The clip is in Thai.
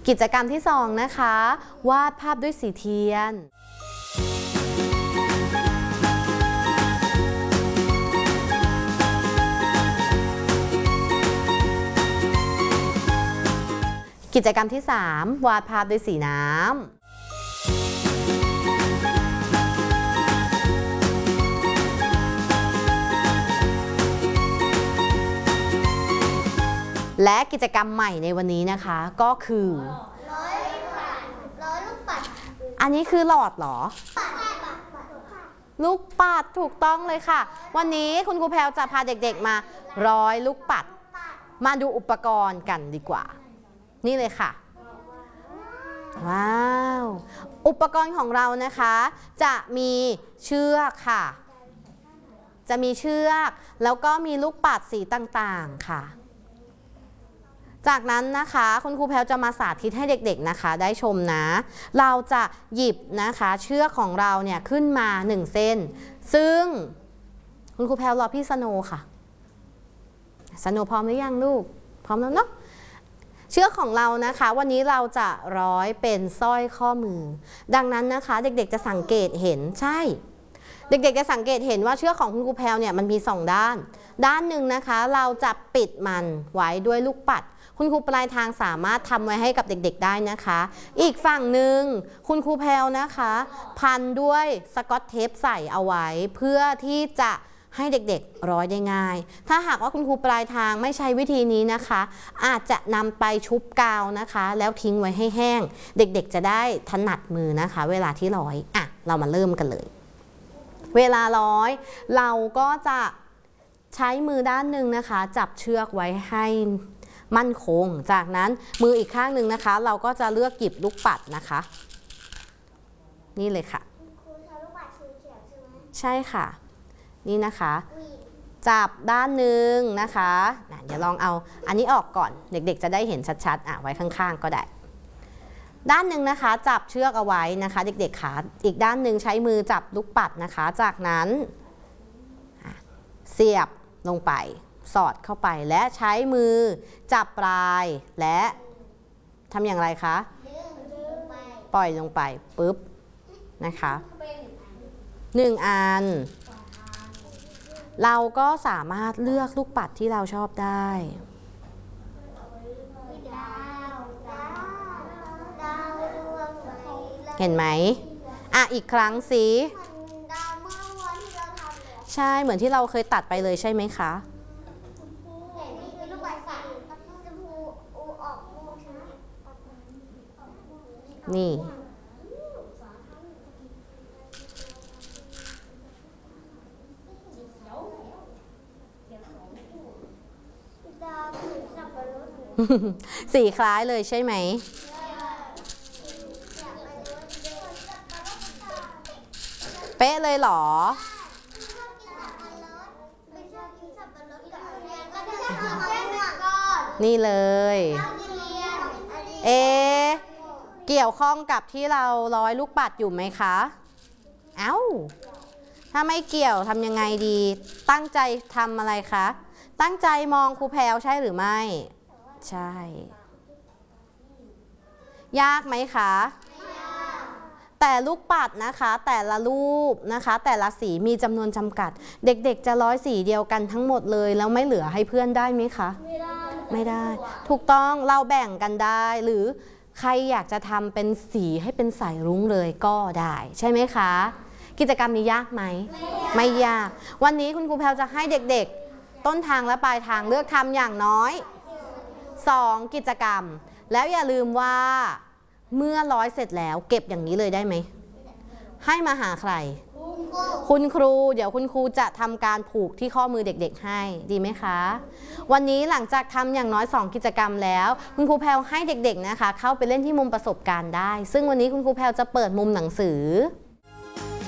กิจกรรมที่2นะคะวาดภาพด้วยสีเทียนกิจกรรมที่3วาดภาพด้วยสีน้ำและกิจกรรมใหม่ในวันนี้นะคะก็คือร้อยลูกปัดอันนี้คือหลอดเหรอลูกปัดถูกต้องเลยค่ะวันนี้คุณครูแพรวจะพาเด็กๆมาร้อยลูกปัดมาดูอุปกรณ์กันดีกว่านี่เลยค่ะว้าวอุปกรณ์ของเรานะคะจะมีเชือกค่ะจะมีเชือกแล้วก็มีลูกปัดสีต่างๆค่ะจากนั้นนะคะคุณครูแพรวจะมาสาธิตให้เด็กๆนะคะได้ชมนะเราจะหยิบนะคะเชือกของเราเนี่ยขึ้นมา1เส้นซึ่งคุณครูแพรวรอพี่สโนค่ะสโนพร้อมหรือยังลูกพร้อมแล้วเนาะเชือกของเรานะคะวันนี้เราจะร้อยเป็นสร้อยข้อมือดังนั้นนะคะเด็กๆจะสังเกตเห็นใช่เด็กๆจะสังเกตเห็นว่าเชือกของคุณครูแพรวเนี่ยมันมี2ด้านหนึ่งนะคะเราจะปิดมันไว้ด้วยลูกปัดคุณครูปลายทางสามารถทำไว้ให้กับเด็กๆได้นะคะอีกฝั่งหนึ่งคุณครูแพรวนะคะพันด้วยสกอตเทปใส่เอาไว้เพื่อที่จะให้เด็กๆร้อยได้ง่ายถ้าหากว่าคุณครูปลายทางไม่ใช้วิธีนี้นะคะอาจจะนำไปชุบกาวนะคะแล้วทิ้งไว้ให้แห้งเด็กๆจะได้ถนัดมือนะคะเวลาที่ร้อยเรามาเริ่มกันเลยเวลาร้อยเราก็จะใช้มือด้านหนึ่งนะคะจับเชือกไว้ให้มั่นคงจากนั้นมืออีกข้างหนึ่งนะคะเราก็จะเลือกหยิบลูกปัดนะคะนี่เลยค่ะใช่ค่ะนี่นะคะจับด้านหนึ่งนะคะเดี๋ยวลองเอาอันนี้ออกก่อนเด็กๆจะได้เห็นชัดๆไว้ข้างๆก็ได้ด้านหนึ่งนะคะจับเชือกเอาไว้นะคะเด็กๆขาอีกด้านหนึ่งใช้มือจับลูกปัดนะคะจากนั้นเสียบลงไปสอดเข้าไปและใช้มือจับปลายและทำอย่างไรคะปล่อยลงไปปุ๊บนะคะ1อันเราก็สามารถเลือกลูกปัดที่เราชอบได้เห็นไหมอีกครั้งสิใช่เหมือนที่เราเคยตัดไปเลยใช่ไหมคะนี่สีคล้ายเลยใช่ไหมเป๊ะเลยเหรอนี่เลยเกี่ยวข้องกับที่เราร้อยลูกปัดอยู่ไหมคะถ้าไม่เกี่ยวทำยังไงดีตั้งใจทำอะไรคะตั้งใจมองครูแพรวใช่หรือไม่ใช่ยากไหมคะแต่ลูกปัดนะคะแต่ละรูปนะคะแต่ละสีมีจำนวนจำกัดเด็กๆจะร้อยสีเดียวกันทั้งหมดเลยแล้วไม่เหลือให้เพื่อนได้ไหมคะไม่ได้ถูกต้องเราแบ่งกันได้หรือใครอยากจะทำเป็นสีให้เป็นสายรุ้งเลยก็ได้ใช่ไหมคะกิจกรรมนี้ยากไหมไม่ยากวันนี้คุณครูแพรวจะให้เด็กๆต้นทางและปลายทางเลือกทำอย่างน้อย2กิจกรรมแล้วอย่าลืมว่าเมื่อร้อยเสร็จแล้วเก็บอย่างนี้เลยได้ไหมให้มาหาใครคุณครูเดี๋ยวคุณครูจะทำการผูกที่ข้อมือเด็กๆให้ดีไหมคะวันนี้หลังจากทำอย่างน้อย2กิจกรรมแล้วคุณครูแพรวให้เด็กๆนะคะเข้าไปเล่นที่มุมประสบการณ์ได้ซึ่งวันนี้คุณครูแพรวจะเปิดมุมหนังสือ